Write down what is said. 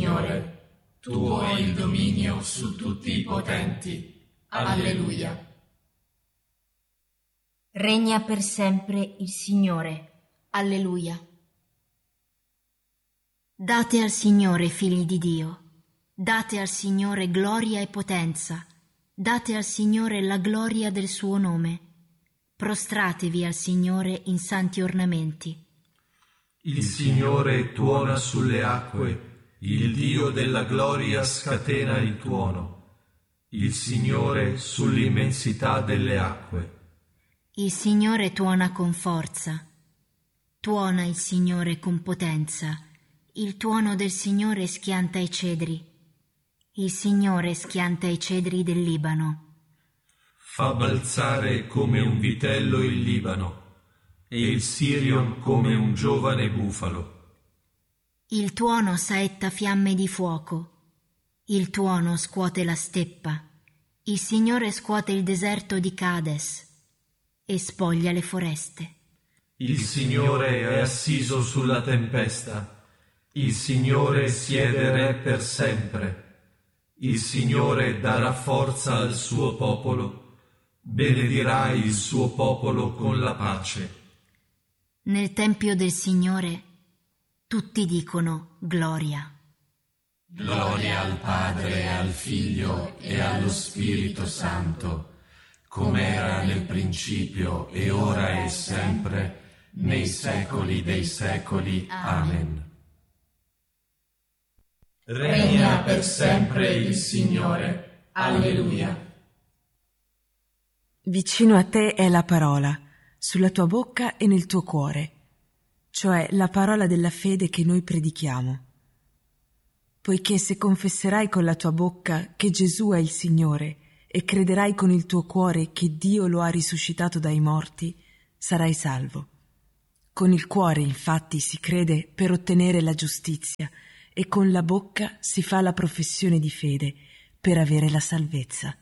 Signore, tuo è il dominio su tutti i potenti. Alleluia. Regna per sempre il Signore. Alleluia. Date al Signore, figli di Dio, date al Signore gloria e potenza, date al Signore la gloria del suo nome. Prostratevi al Signore in santi ornamenti. Il Signore tuona sulle acque, il Dio della gloria scatena il tuono. Il Signore sull'immensità delle acque. Il Signore tuona con forza. Tuona il Signore con potenza. Il tuono del Signore schianta i cedri. Il Signore schianta i cedri del Libano. Fa balzare come un vitello il Libano e il Sirion come un giovane bufalo. Il tuono saetta fiamme di fuoco. Il tuono scuote la steppa. Il Signore scuote il deserto di Cades e spoglia le foreste. Il Signore è assiso sulla tempesta. Il Signore siede re per sempre. Il Signore darà forza al suo popolo. Benedirà il suo popolo con la pace. Nel tempio del Signore tutti dicono gloria. Gloria al Padre, al Figlio e allo Spirito Santo, come era nel principio e ora e sempre, nei secoli dei secoli. Amen. Regna per sempre il Signore. Alleluia. Vicino a te è la parola, sulla tua bocca e nel tuo cuore, cioè la parola della fede che noi predichiamo. Poiché se confesserai con la tua bocca che Gesù è il Signore e crederai con il tuo cuore che Dio lo ha risuscitato dai morti, sarai salvo. Con il cuore, infatti, si crede per ottenere la giustizia e con la bocca si fa la professione di fede per avere la salvezza.